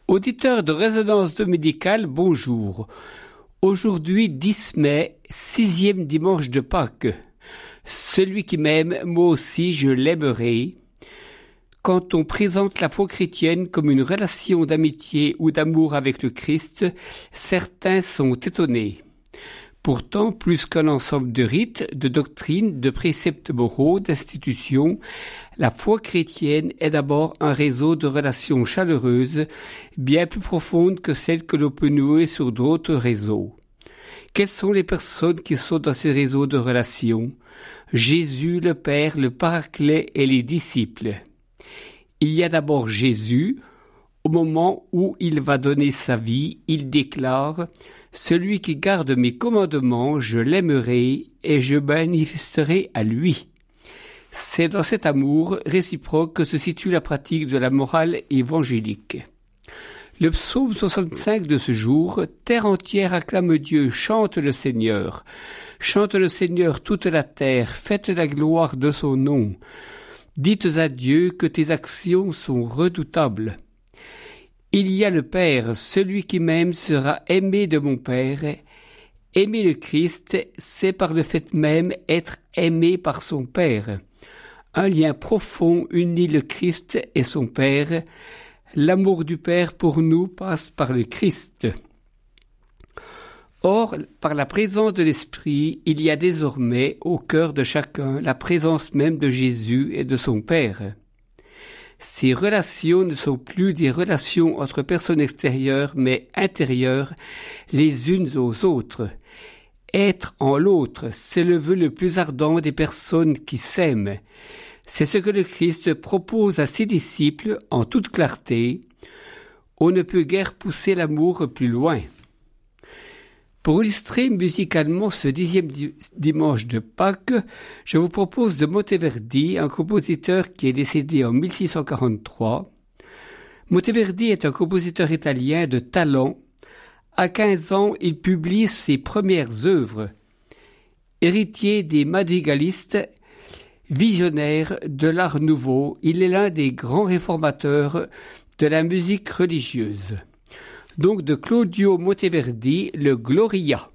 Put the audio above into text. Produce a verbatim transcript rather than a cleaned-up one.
Auditeurs de Résonance Dominicale, bonjour. Aujourd'hui, dix mai, sixième dimanche de Pâques. Celui qui m'aime, moi aussi je l'aimerai. Quand on présente la foi chrétienne comme une relation d'amitié ou d'amour avec le Christ, certains sont étonnés. Pourtant, plus qu'un ensemble de rites, de doctrines, de préceptes moraux, d'institutions, la foi chrétienne est d'abord un réseau de relations chaleureuses, bien plus profondes que celles que l'on peut nouer sur d'autres réseaux. Quelles sont les personnes qui sont dans ces réseaux de relations? Jésus, le Père, le Paraclet et les disciples. Il y a d'abord Jésus. Au moment où il va donner sa vie, il déclare « Celui qui garde mes commandements, je l'aimerai et je manifesterai à lui ». C'est dans cet amour réciproque que se situe la pratique de la morale évangélique. Le psaume soixante-cinq de ce jour, « Terre entière acclame Dieu, chante le Seigneur. Chante le Seigneur toute la terre, faites la gloire de son nom. Dites à Dieu que tes actions sont redoutables. » Il y a le Père, celui qui m'aime sera aimé de mon Père. Aimer le Christ, c'est par le fait même être aimé par son Père. Un lien profond unit le Christ et son Père. L'amour du Père pour nous passe par le Christ. Or, par la présence de l'Esprit, il y a désormais au cœur de chacun la présence même de Jésus et de son Père. Ces relations ne sont plus des relations entre personnes extérieures, mais intérieures, les unes aux autres. Être en l'autre, c'est le vœu le plus ardent des personnes qui s'aiment. C'est ce que le Christ propose à ses disciples en toute clarté. On ne peut guère pousser l'amour plus loin. Pour illustrer musicalement ce dixième dimanche de Pâques, je vous propose de Monteverdi, un compositeur qui est décédé en mille six cent quarante-trois. Monteverdi est un compositeur italien de talent. À quinze ans, il publie ses premières œuvres. Héritier des madrigalistes, visionnaire de l'art nouveau, il est l'un des grands réformateurs de la musique religieuse. Donc de Claudio Monteverdi, le Gloria.